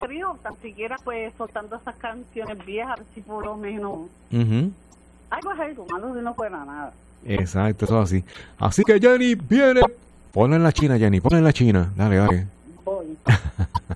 atrevido, tan siquiera pues soltando esas canciones viejas, a ver si por lo menos algo es algo, malo de no fuera nada. Exacto, eso es así. Así que Jenny viene. Ponla en la China, Jenny, ponla en la China. Dale, dale. Voy.